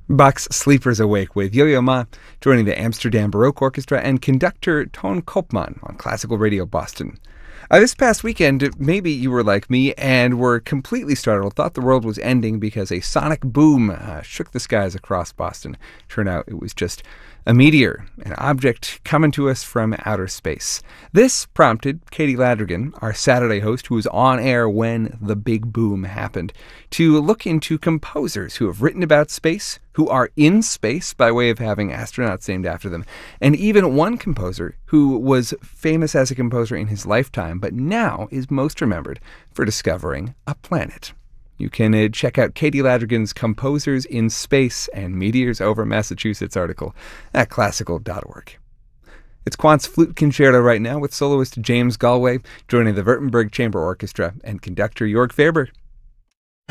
Bach's Sleepers Awake with Yo-Yo Ma, joining the Amsterdam Baroque Orchestra and conductor Toon Koopman on Classical Radio Boston. This past weekend, maybe you were like me and were completely startled, thought the world was ending because a sonic boom shook the skies across Boston. Turned out it was just a meteor, an object coming to us from outer space. This prompted Katie Ladrigan, our Saturday host, who was on air when the big boom happened, to look into composers who have written about space, who are in space by way of having astronauts named after them, and even one composer who was famous as a composer in his lifetime, but now is most remembered for discovering a planet. You can check out Katie Ladrigan's Composers in Space and Meteors Over Massachusetts article at classical.org. It's Quant's Flute Concerto right now with soloist James Galway joining the Württemberg Chamber Orchestra and conductor Jörg Faber.